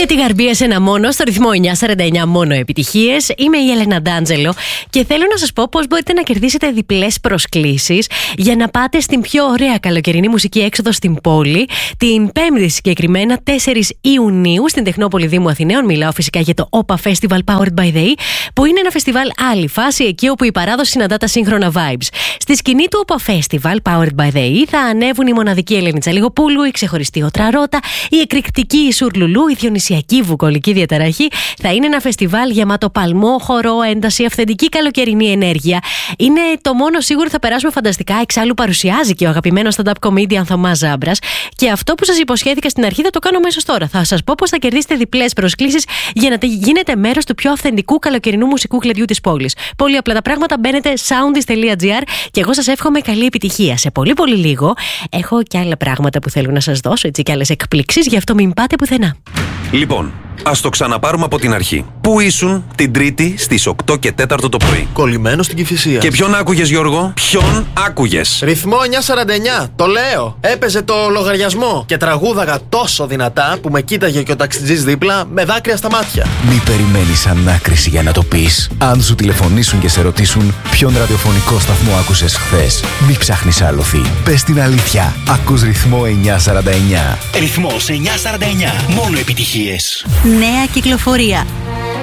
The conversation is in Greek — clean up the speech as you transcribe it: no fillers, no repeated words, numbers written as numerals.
Και τη Γαρμπία σε ένα μόνο, στο ρυθμό 949 μόνο επιτυχίες. Είμαι η Έλενα Ντάντζελο και θέλω να σας πω πώς μπορείτε να κερδίσετε διπλές προσκλήσεις για να πάτε στην πιο ωραία καλοκαιρινή μουσική έξοδο στην πόλη, την 5η συγκεκριμένα 4 Ιουνίου στην Τεχνόπολη Δήμου Αθηναίων. Μιλάω φυσικά για το OPA Festival Powered by the E, που είναι ένα φεστιβάλ άλλη φάση, εκεί όπου η παράδοση συναντά τα σύγχρονα vibes. Στη σκηνή του OPA Festival Powered by the E θα ανέβουν η μοναδική Ελένη Τσαλιγοπούλου, η ξεχωριστή Οτραρώτα, η εκρηκτική Ισουρ Λουλού, η διονυσιακή βουκολική διαταραχή. Θα είναι ένα φεστιβάλ γεμάτο παλμό, χορό, ένταση, αυθεντική καλοκαιρινή ενέργεια. Είναι το μόνο σίγουρο, θα περάσουμε φανταστικά. Εξάλλου παρουσιάζει και ο αγαπημένος stand-up comedian Θωμάς Ζάμπρας. Και αυτό που σας υποσχέθηκα στην αρχή θα το κάνω αμέσως τώρα. Θα σας πω πώς θα κερδίσετε διπλές προσκλήσεις για να γίνετε μέρος του πιο αυθεντικού καλοκαιρινού μουσικού κλαδιού της πόλης. Πολύ απλά τα πράγματα. Μπαίνετε soundis.gr και εγώ σας εύχομαι καλή επιτυχία. Σε πολύ πολύ λίγο έχω και άλλα πράγματα που θέλω να σας δώσω, έτσι, και άλλες εκπλήξεις, γι' αυτό μην πάτε πουθενά. Λοιπόν, ας το ξαναπάρουμε από την αρχή. Πού ήσουν την Τρίτη στις 8 και 4 το πρωί? Κολλημένο στην Κηφισία. Και ποιον άκουγες, Γιώργο? Ποιον άκουγες? Ρυθμό 949, το λέω. Έπαιζε το λογαριασμό και τραγούδαγα τόσο δυνατά που με κοίταγε και ο ταξιτζής δίπλα με δάκρυα στα μάτια. Μη περιμένεις ανάκριση για να το πεις. Αν σου τηλεφωνήσουν και σε ρωτήσουν ποιον ραδιοφωνικό σταθμό άκουσες χθες, μη ψάχνεις άλοθη. Πες την αλήθεια. Ακούς ρυθμό 949. Ρυθμός 949. Μόνο επιτυχίες. Νέα κυκλοφορία.